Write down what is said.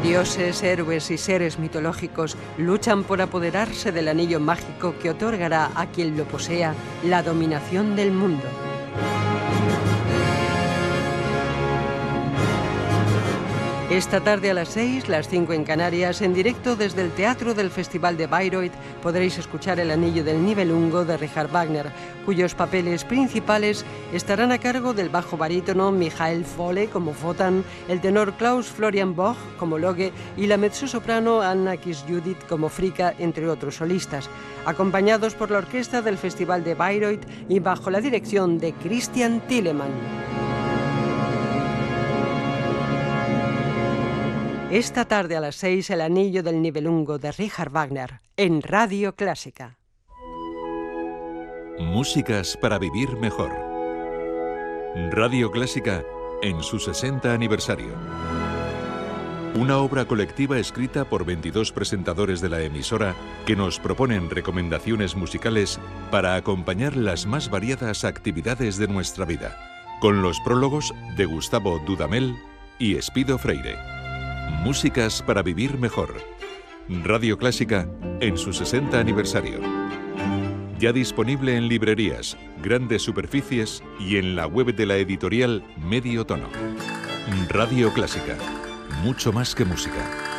Dioses, héroes y seres mitológicos luchan por apoderarse del anillo mágico que otorgará a quien lo posea la dominación del mundo. Esta tarde a las 6, las 5 en Canarias, en directo desde el Teatro del Festival de Bayreuth, podréis escuchar El Anillo del Nibelungo de Richard Wagner, cuyos papeles principales estarán a cargo del bajo barítono Michael Fohle como Wotan, el tenor Klaus Florian Boch como Loge y la mezzosoprano Anna Kiss-Judith como Fricka, entre otros solistas, acompañados por la orquesta del Festival de Bayreuth y bajo la dirección de Christian Thielemann. Esta tarde a las 6, El Anillo del Nibelungo de Richard Wagner, en Radio Clásica. Músicas para vivir mejor. Radio Clásica en su 60 aniversario. Una obra colectiva escrita por 22 presentadores de la emisora que nos proponen recomendaciones musicales para acompañar las más variadas actividades de nuestra vida, con los prólogos de Gustavo Dudamel y Espido Freire. Músicas para vivir mejor. Radio Clásica en su 60 aniversario. Ya disponible en librerías, grandes superficies y en la web de la editorial Medio Tono. Radio Clásica. Mucho más que música.